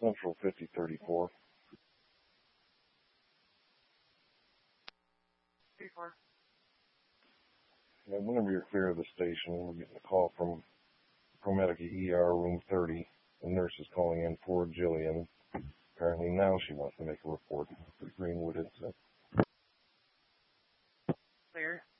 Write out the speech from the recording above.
Central 5034. 34. And whenever you're clear of the station, we're getting a call from ProMedica ER room 30. The nurse is calling in for Jillian. Apparently now she wants to make a report for Greenwood incident. Clear.